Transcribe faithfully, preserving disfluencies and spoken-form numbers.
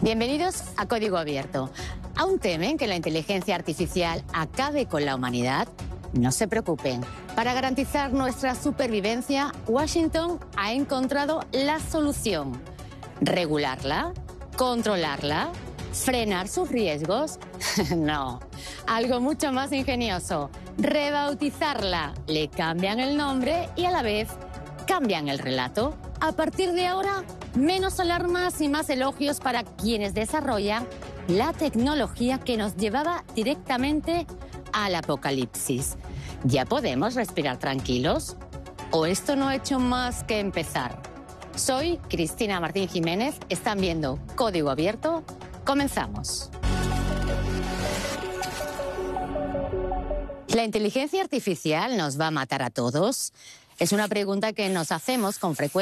Bienvenidos a Código Abierto. ¿Aún temen que la inteligencia artificial acabe con la humanidad? No se preocupen. Para garantizar nuestra supervivencia, Washington ha encontrado la solución. ¿Regularla? ¿Controlarla? ¿Frenar sus riesgos? No. Algo mucho más ingenioso. Rebautizarla. Le cambian el nombre y a la vez cambian el relato. A partir de ahora, menos alarmas y más elogios para quienes desarrollan la tecnología que nos llevaba directamente al apocalipsis. ¿Ya podemos respirar tranquilos? ¿O esto no ha hecho más que empezar? Soy Cristina Martín Jiménez, están viendo Código Abierto. Comenzamos. ¿La inteligencia artificial nos va a matar a todos? Es una pregunta que nos hacemos con frecuencia.